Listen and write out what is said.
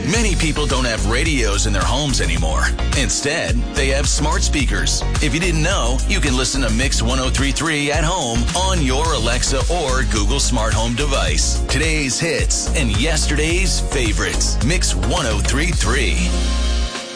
Many people don't have radios in their homes anymore. Instead, they have smart speakers. If you didn't know, you can listen to Mix 103.3 at home on your Alexa or Google smart home device. Today's hits and yesterday's favorites. Mix 103.3.